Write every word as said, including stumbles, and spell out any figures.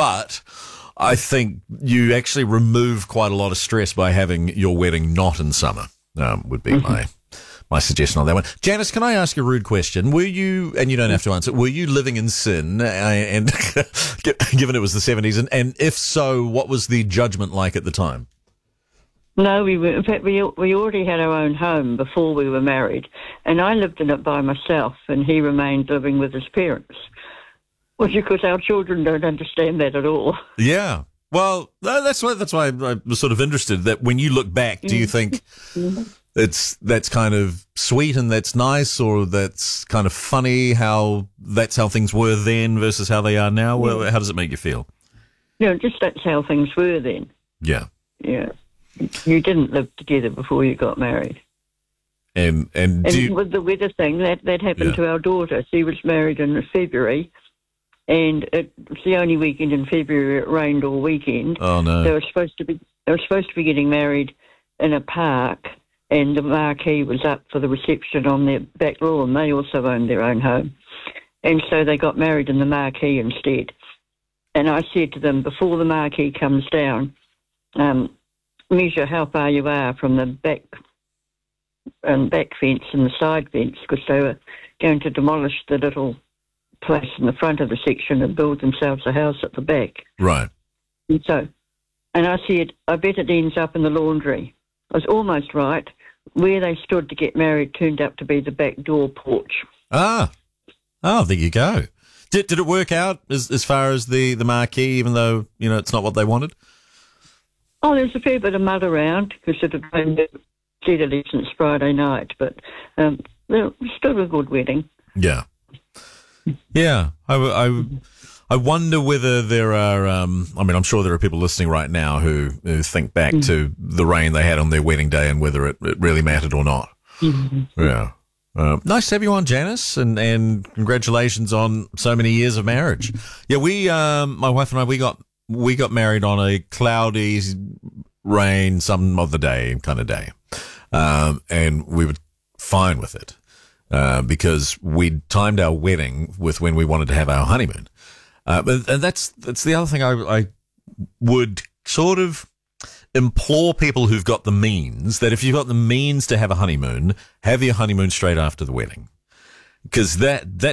But I think you actually remove quite a lot of stress by having your wedding not in summer, um, would be my my suggestion on that one. Janice, can I ask a rude question? Were you, and you don't have to answer, were you living in sin, uh, and given it was the seventies, and, and if so, what was the judgment like at the time? No, we were, in fact, we we already had our own home before we were married, and I lived in it by myself, and he remained living with his parents. Well, because our children don't understand that at all. Yeah. Well, that's why that's why I was sort of interested, that when you look back, do you think it's that's kind of sweet and that's nice, or that's kind of funny how that's how things were then versus how they are now? Well, how does it make you feel? No, just that's how things were then. Yeah. Yeah. You didn't live together before you got married. And and, and do you, with the weather thing, that, that happened yeah. to our daughter. She was married in February, and it was the only weekend in February it rained all weekend. Oh no! They were supposed to be they were supposed to be getting married in a park, and the marquee was up for the reception on their back lawn. They also owned their own home, and so they got married in the marquee instead. And I said to them, before the marquee comes down, um, measure how far you are from the back um, back fence and the side fence, because they were going to demolish the little place in the front of the section and build themselves a house at the back. Right. And so, and I said, I bet it ends up in the laundry. I was almost right. Where they stood to get married turned out to be the back door porch. Ah. Oh, there you go. Did did it work out as as far as the, the marquee, even though, you know, it's not what they wanted? Oh, there's a fair bit of mud around because it had rained steadily since Friday night, but um, it was still a good wedding. Yeah. Yeah. I, I, I wonder whether there are, um, I mean, I'm sure there are people listening right now who, who think back mm. to the rain they had on their wedding day and whether it, it really mattered or not. Mm-hmm. Yeah. Uh, nice to have you on, Janice, and, and congratulations on so many years of marriage. Yeah, we, um, my wife and I, we got we got married on a cloudy, rain, some of the day kind of day, um, and we were fine with it uh, because we timed our wedding with when we wanted to have our honeymoon. Uh, but and that's that's the other thing I, I would sort of implore people who've got the means, that if you've got the means to have a honeymoon, have your honeymoon straight after the wedding, because that that